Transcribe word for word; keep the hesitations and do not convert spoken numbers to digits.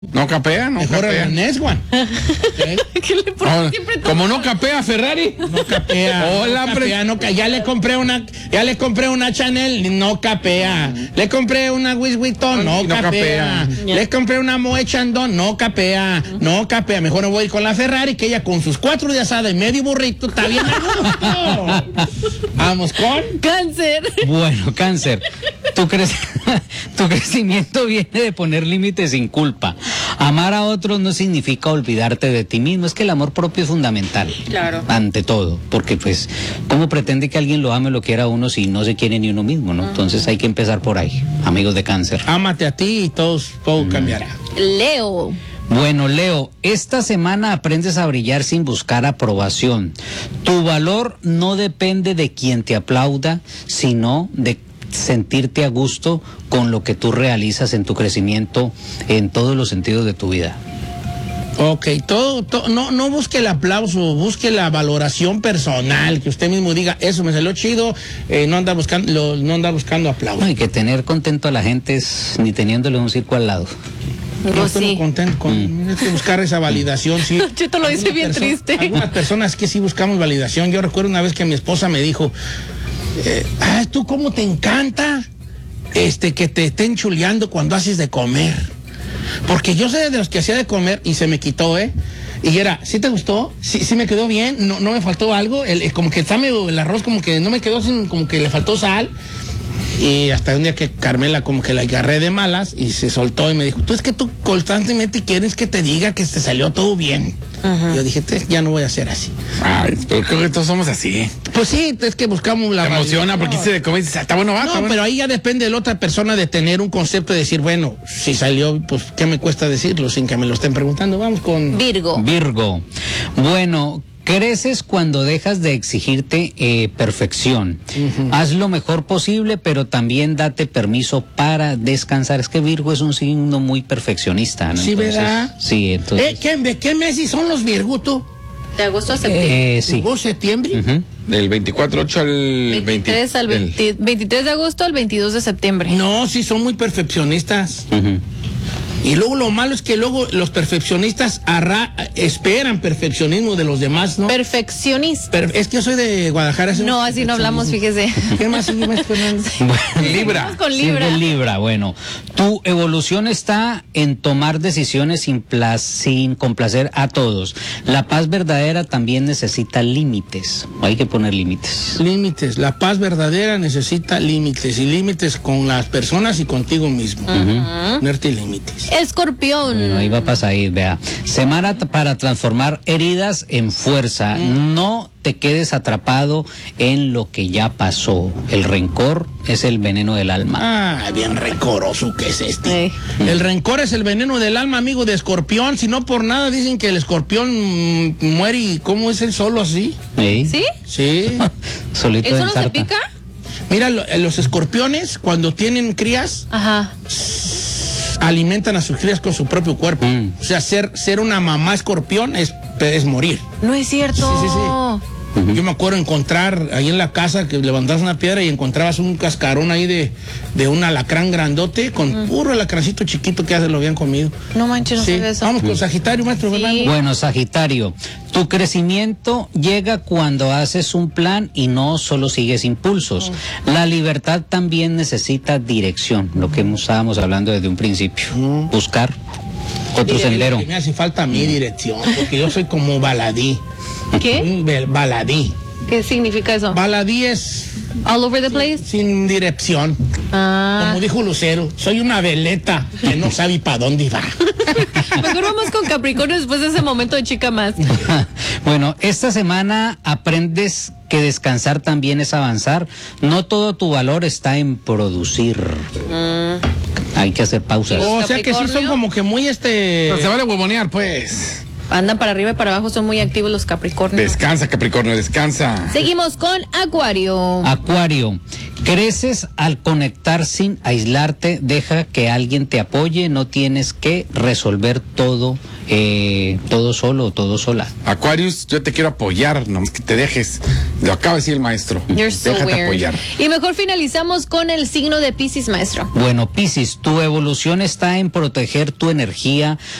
No capea, no Mejor capea. Ernest, Juan. ¿Eh? ¿Qué le pone No, siempre todo? como no capea Ferrari. No capea. Hola, no pre- capea, no ca- ya le compré una, ya le compré una Chanel, no capea. Le compré una Louis Vuitton, no, No capea. capea. Le compré una Moët Chandon, no capea, no capea. Mejor me voy con la Ferrari, que ella con sus cuatro de asada y medio burrito está bien a gusto. Vamos con Cáncer. Bueno, Cáncer, tu, cre- tu crecimiento viene de poner límites sin culpa. Amar a otros no significa olvidarte de ti mismo, es que el amor propio es fundamental. Claro. Ante todo, porque pues, ¿cómo pretende que alguien lo ame o lo quiera a uno si no se quiere ni uno mismo, no? Entonces hay que empezar por ahí, amigos de Cáncer. ámate a ti y todos, todo cambiará. Leo. Bueno, Leo, esta semana aprendes a brillar sin buscar aprobación. Tu valor no depende de quien te aplauda, sino de sentirte a gusto con lo que tú realizas en tu crecimiento en todos los sentidos de tu vida. Ok, todo, todo, no, no busque el aplauso, busque la valoración personal, que usted mismo diga, eso me salió chido, eh, no anda buscando, lo- no anda buscando aplauso. No hay que tener contento a la gente es ni teniéndole un circo al lado. Yo Pues estoy muy sí. contento con, hay que buscar esa validación, sí. Chito lo dice Algunas bien perso- triste. Algunas personas que sí buscamos validación. Yo recuerdo una vez que mi esposa me dijo, eh, ay, tú cómo te encanta este que te estén chuleando cuando haces de comer. Porque yo sé de los que hacía de comer y se me quitó, ¿eh? Y era, ¿sí te gustó? ¿Sí, sí me quedó bien? ¿No, no me faltó algo? El, el- como que está medio, el arroz como que no me quedó sin, como que le faltó sal. Y hasta un día que Carmela como que la agarré de malas y se soltó y me dijo, tú es que tú constantemente quieres que te diga que te salió todo bien. Y yo dije, "Te- ya no voy a ser así. Ay, pero creo que todos somos así. Pues sí, es que buscamos la Te emociona validación. porque hice de comer y dices, "Ah, está bueno, va, está No, bueno". pero ahí ya depende de la otra persona de tener un concepto de decir, bueno, si salió, pues ¿qué me cuesta decirlo sin que me lo estén preguntando? Vamos con... Virgo. Virgo, bueno, creces cuando dejas de exigirte eh, perfección. Haz lo mejor posible, pero también date permiso para descansar. Es que Virgo es un signo muy perfeccionista, ¿no? Sí, Entonces, ¿verdad? Sí, entonces... ¿Eh? ¿qué, ¿De qué meses son los Virgo, tú? De agosto a septiembre. eh, sí. ¿Llegó septiembre? Ujú. Del veinticuatro ocho al veintitrés, veinte. al del- veinte veintitrés de agosto al veintidós de septiembre. No, sí, son muy perfeccionistas. Ujú. Y luego lo malo es que luego los perfeccionistas arra- esperan perfeccionismo de los demás, ¿no? Perfeccionista. Per- es que yo soy de Guadalajara. ese No, así no hablamos, fíjese. ¿Qué más sigue, maestro Fernández? Libra. Vamos con Sí, Libra. de Libra, bueno, tu evolución está en tomar decisiones sin, pla- sin complacer a todos. La paz verdadera también necesita límites, hay que poner límites. Límites. La paz verdadera necesita límites. Y límites con las personas y contigo mismo. Ponerte límites. Escorpión. Bueno, ahí va a pasar, ahí, vea. Semana t- para transformar heridas en fuerza. No te quedes atrapado en lo que ya pasó. El rencor es el veneno del alma. Ah, bien rencoroso que es este. Sí. El rencor es el veneno del alma, amigo de escorpión. Si no por nada dicen que el escorpión mm, muere y ¿cómo es él solo así? ¿Sí? ¿Sí? Sí. Solito ¿Eso en no se tarta. pica? Mira, lo- los escorpiones cuando tienen crías Ajá. alimentan a sus crías con su propio cuerpo. Mm. O sea, ser, ser una mamá escorpión es, es morir. No es cierto. Sí, sí, sí. Yo me acuerdo encontrar ahí en la casa que levantabas una piedra y encontrabas un cascarón ahí de, de un alacrán grandote con puro alacrancito chiquito que ya se lo habían comido. No manches, no Sí. sabía eso. Vamos con Sagitario, maestro Sí. Fernando. Bueno, Sagitario, tu crecimiento llega cuando haces un plan y no solo sigues impulsos. La libertad también necesita dirección, lo que estábamos hablando desde un principio. Buscar otro Mire, sendero. que me hace falta mi dirección, porque yo soy como baladí. ¿Qué? Un bel- baladí. ¿Qué significa eso? Baladí es All over the place. sin dirección. Ah. Como dijo Lucero, soy una veleta que no sabe para dónde va. Mejor vamos con Capricornio después de ese momento de chica más. Bueno, esta semana aprendes que descansar también es avanzar. No todo tu valor está en producir. Hay que hacer pausas. O sea que sí son Capricornio. como que muy este... Pero se vale huevonear, pues. Andan para arriba y para abajo, son muy activos los Capricornios. Descansa, Capricornio, descansa. Seguimos con Acuario. Acuario, creces al conectar sin aislarte, deja que alguien te apoye, no tienes que resolver todo, eh, todo solo o todo sola. Aquarius, yo te quiero apoyar, nomás que te dejes. Lo acaba de decir el maestro. You're so Déjate weird. apoyar. Y mejor finalizamos con el signo de Piscis, maestro. Bueno, Piscis, tu evolución está en proteger tu energía,